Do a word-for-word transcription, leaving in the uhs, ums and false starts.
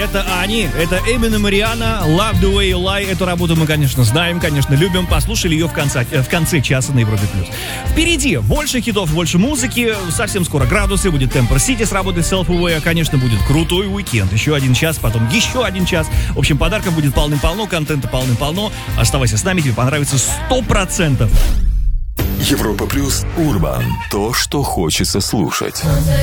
это они, это Eminem и Rihanna, Love the Way You Lie. Эту работу мы, конечно, знаем, конечно, любим. Послушали ее в конце, в конце часа на Европе плюс. Впереди больше хитов, больше музыки. Совсем скоро градусы, будет Temper City с работой Self Away. Конечно, будет крутой уикенд. Еще один час, потом еще один час. В общем, подарков будет полным-полно, контента полным-полно. Оставайся с нами, тебе понравится сто процентов. Европа плюс Урбан. То, что хочется слушать.